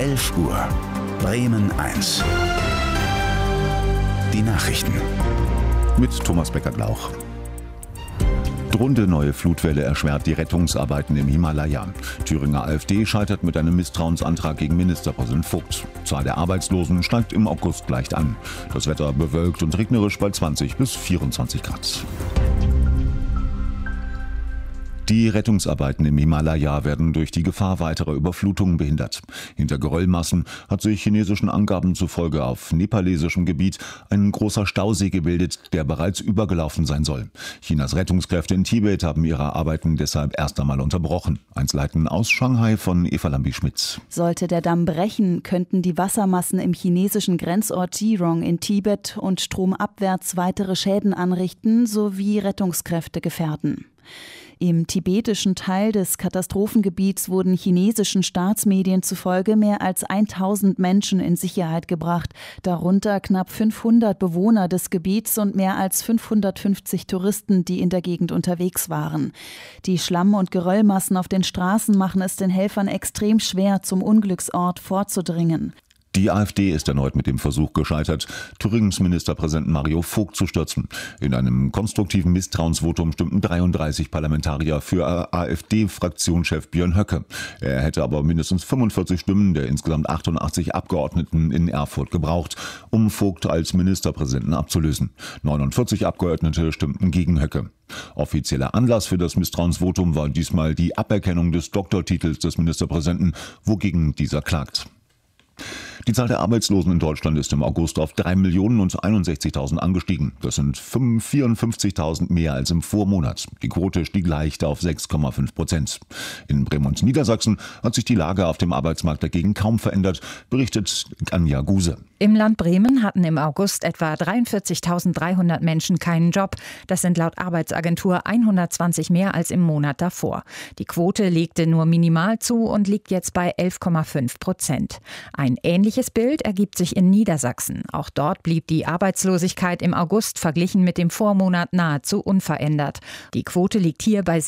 11 Uhr. Bremen 1. Die Nachrichten. Mit Thomas Becker-Glauch. Drohende neue Flutwelle erschwert die Rettungsarbeiten im Himalaya. Thüringer AfD scheitert mit einem Misstrauensantrag gegen Ministerpräsident Vogt. Zahl der Arbeitslosen steigt im August leicht an. Das Wetter bewölkt und regnerisch bei 20 bis 24 Grad. Die Rettungsarbeiten im Himalaya werden durch die Gefahr weiterer Überflutungen behindert. Hinter Geröllmassen hat sich chinesischen Angaben zufolge auf nepalesischem Gebiet ein großer Stausee gebildet, der bereits übergelaufen sein soll. Chinas Rettungskräfte in Tibet haben ihre Arbeiten deshalb erst einmal unterbrochen. Einzelheiten aus Shanghai von Eva Lambi-Schmitz. Sollte der Damm brechen, könnten die Wassermassen im chinesischen Grenzort Jirong in Tibet und stromabwärts weitere Schäden anrichten sowie Rettungskräfte gefährden. Im tibetischen Teil des Katastrophengebiets wurden chinesischen Staatsmedien zufolge mehr als 1000 Menschen in Sicherheit gebracht, darunter knapp 500 Bewohner des Gebiets und mehr als 550 Touristen, die in der Gegend unterwegs waren. Die Schlamm- und Geröllmassen auf den Straßen machen es den Helfern extrem schwer, zum Unglücksort vorzudringen. Die AfD ist erneut mit dem Versuch gescheitert, Thüringens Ministerpräsident Mario Vogt zu stürzen. In einem konstruktiven Misstrauensvotum stimmten 33 Parlamentarier für AfD-Fraktionschef Björn Höcke. Er hätte aber mindestens 45 Stimmen der insgesamt 88 Abgeordneten in Erfurt gebraucht, um Vogt als Ministerpräsidenten abzulösen. 49 Abgeordnete stimmten gegen Höcke. Offizieller Anlass für das Misstrauensvotum war diesmal die Aberkennung des Doktortitels des Ministerpräsidenten, wogegen dieser klagt. Die Zahl der Arbeitslosen in Deutschland ist im August auf 3.061.000 angestiegen. Das sind 54.000 mehr als im Vormonat. Die Quote stieg leicht auf 6,5%. In Bremen und Niedersachsen hat sich die Lage auf dem Arbeitsmarkt dagegen kaum verändert, berichtet Anja Guse. Im Land Bremen hatten im August etwa 43.300 Menschen keinen Job. Das sind laut Arbeitsagentur 120 mehr als im Monat davor. Die Quote legte nur minimal zu und liegt jetzt bei 11,5%. Ein ähnliches Bild ergibt sich in Niedersachsen. Auch dort blieb die Arbeitslosigkeit im August verglichen mit dem Vormonat nahezu unverändert. Die Quote liegt hier bei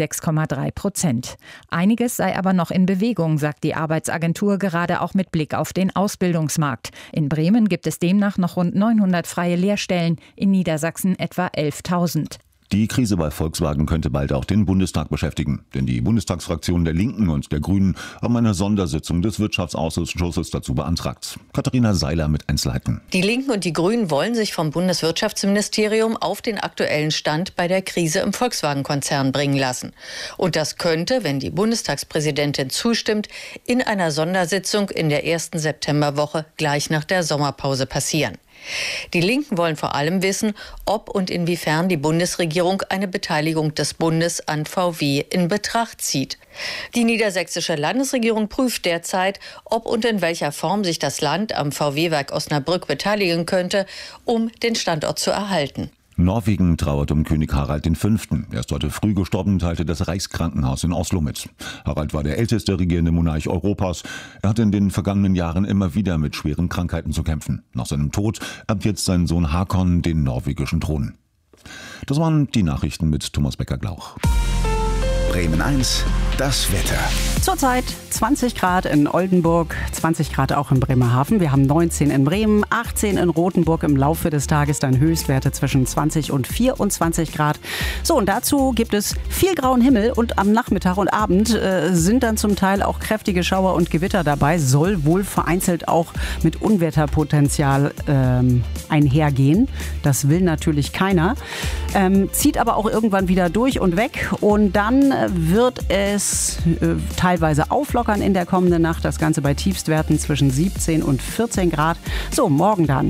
6,3%. Einiges sei aber noch in Bewegung, sagt die Arbeitsagentur, gerade auch mit Blick auf den Ausbildungsmarkt. In Bremen gibt es demnach noch rund 900 freie Lehrstellen, in Niedersachsen etwa 11.000. Die Krise bei Volkswagen könnte bald auch den Bundestag beschäftigen. Denn die Bundestagsfraktionen der Linken und der Grünen haben eine Sondersitzung des Wirtschaftsausschusses dazu beantragt. Katharina Seiler mit Einzelheiten. Die Linken und die Grünen wollen sich vom Bundeswirtschaftsministerium auf den aktuellen Stand bei der Krise im Volkswagen-Konzern bringen lassen. Und das könnte, wenn die Bundestagspräsidentin zustimmt, in einer Sondersitzung in der ersten Septemberwoche gleich nach der Sommerpause passieren. Die Linken wollen vor allem wissen, ob und inwiefern die Bundesregierung eine Beteiligung des Bundes an VW in Betracht zieht. Die niedersächsische Landesregierung prüft derzeit, ob und in welcher Form sich das Land am VW-Werk Osnabrück beteiligen könnte, um den Standort zu erhalten. Norwegen trauert um König Harald V. Er ist heute früh gestorben, teilte das Reichskrankenhaus in Oslo mit. Harald war der älteste regierende Monarch Europas. Er hatte in den vergangenen Jahren immer wieder mit schweren Krankheiten zu kämpfen. Nach seinem Tod erbt jetzt sein Sohn Hakon den norwegischen Thron. Das waren die Nachrichten mit Thomas Becker-Glauch. Bremen 1, das Wetter. Zurzeit 20 Grad in Oldenburg, 20 Grad auch in Bremerhaven. Wir haben 19 in Bremen, 18 in Rothenburg. Im Laufe des Tages dann Höchstwerte zwischen 20 und 24 Grad. So, und dazu gibt es viel grauen Himmel und am Nachmittag und Abend sind dann zum Teil auch kräftige Schauer und Gewitter dabei. Soll wohl vereinzelt auch mit Unwetterpotenzial einhergehen. Das will natürlich keiner. Zieht aber auch irgendwann wieder durch und weg. Und dann wird es teilweise auflockern in der kommenden Nacht. Das Ganze bei Tiefstwerten zwischen 17 und 14 Grad. So, morgen dann.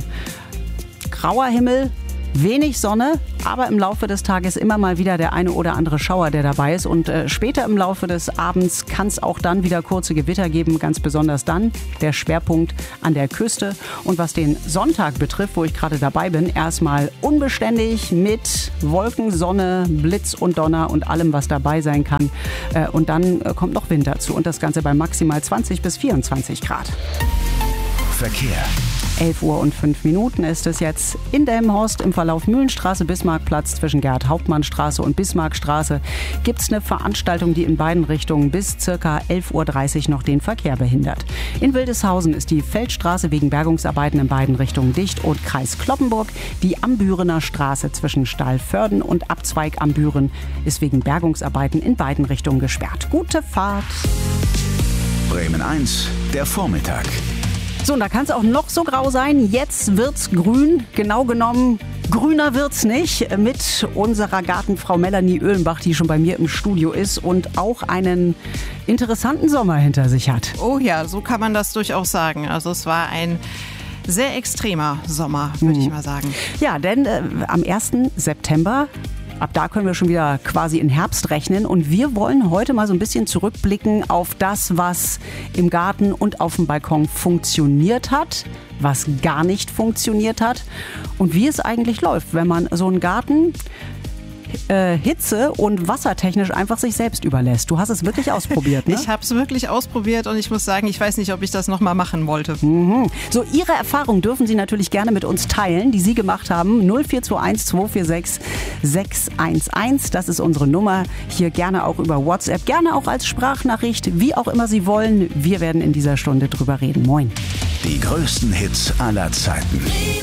Grauer Himmel, wenig Sonne, aber im Laufe des Tages immer mal wieder der eine oder andere Schauer, der dabei ist. Und später im Laufe des Abends kann es auch dann wieder kurze Gewitter geben, ganz besonders dann der Schwerpunkt an der Küste. Und was den Sonntag betrifft, wo ich gerade dabei bin, erstmal unbeständig mit Wolken, Sonne, Blitz und Donner und allem, was dabei sein kann. Und dann kommt noch Wind dazu und das Ganze bei maximal 20 bis 24 Grad. Verkehr. 11:05 ist es jetzt. In Delmenhorst im Verlauf Mühlenstraße, Bismarckplatz zwischen Gerhard-Hauptmann-Straße und Bismarckstraße gibt es eine Veranstaltung, die in beiden Richtungen bis ca. 11:30 Uhr noch den Verkehr behindert. In Wildeshausen ist die Feldstraße wegen Bergungsarbeiten in beiden Richtungen dicht und Kreis Cloppenburg. Die Ambürener Straße zwischen Stahlförden und Abzweig Ambüren ist wegen Bergungsarbeiten in beiden Richtungen gesperrt. Gute Fahrt! Bremen 1, der Vormittag. So, und da kann es auch noch so grau sein. Jetzt wird's grün. Genau genommen, grüner wird's nicht. Mit unserer Gartenfrau Melanie Oehlenbach, die schon bei mir im Studio ist und auch einen interessanten Sommer hinter sich hat. Oh ja, so kann man das durchaus sagen. Also es war ein sehr extremer Sommer, würde ich mal sagen. Ja, denn am 1. September... Ab da können wir schon wieder quasi in Herbst rechnen und wir wollen heute mal so ein bisschen zurückblicken auf das, was im Garten und auf dem Balkon funktioniert hat, was gar nicht funktioniert hat und wie es eigentlich läuft, wenn man so einen Garten hitze- und wassertechnisch einfach sich selbst überlässt. Du hast es wirklich ausprobiert, ne? Ich habe es wirklich ausprobiert und ich muss sagen, ich weiß nicht, ob ich das nochmal machen wollte. So, Ihre Erfahrung dürfen Sie natürlich gerne mit uns teilen, die Sie gemacht haben. 0421 246 611. Das ist unsere Nummer. Hier gerne auch über WhatsApp, gerne auch als Sprachnachricht, wie auch immer Sie wollen. Wir werden in dieser Stunde drüber reden. Moin. Die größten Hits aller Zeiten.